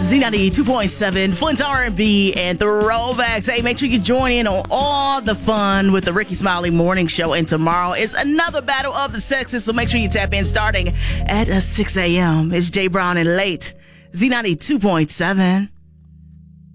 Z92.7, Flint's R&B and throwbacks. Hey, make sure you join in on all the fun with the Ricky Smiley Morning Show. And tomorrow is another Battle of the Sexes, so make sure you tap in starting at 6 a.m. It's Jay Brown and Late, Z92.7.